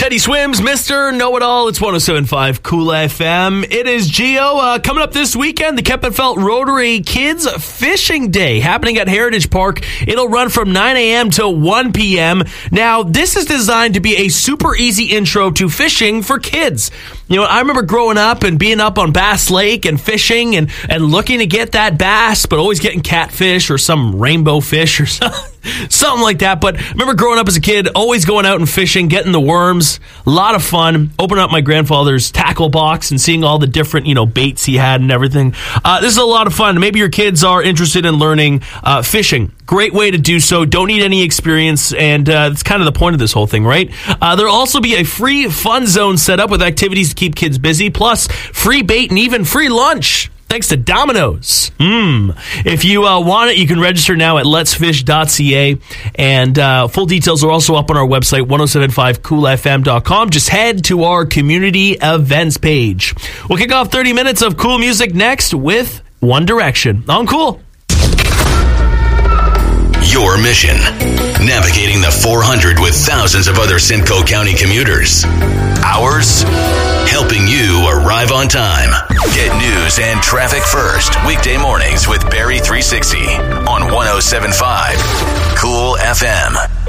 Teddy Swims, Mr. Know-It-All. It's 107.5 Cool FM. It is Gio. Coming up this weekend, the Kempenfelt Rotary Kids Fishing Day happening at Heritage Park. It'll run from 9 a.m. to 1 p.m. Now, this is designed to be a super easy intro to fishing for kids. You know, I remember growing up and being up on Bass Lake and fishing and looking to get that bass, but always getting catfish or some rainbow fish or something like that. But I remember growing up as a kid, always going out and fishing, getting the worms. A lot of fun. Opening up my grandfather's tackle box and seeing all the different, baits he had and everything. This is a lot of fun. Maybe your kids are interested in learning fishing. Great way to do so. Don't need any experience, and that's kind of the point of this whole thing, right? There'll also be a free fun zone set up with activities to keep kids busy, plus free bait and even free lunch. Thanks to Domino's. If you want it, you can register now at letsfish.ca. And full details are also up on our website, 1075coolfm.com. Just head to our community events page. We'll kick off 30 minutes of cool music next with One Direction on Cool. Your mission, navigating the 400 with thousands of other Simcoe County commuters. Ours, helping you arrive on time. Get news and traffic first, weekday mornings with Barry 360 on 107.5 Cool FM.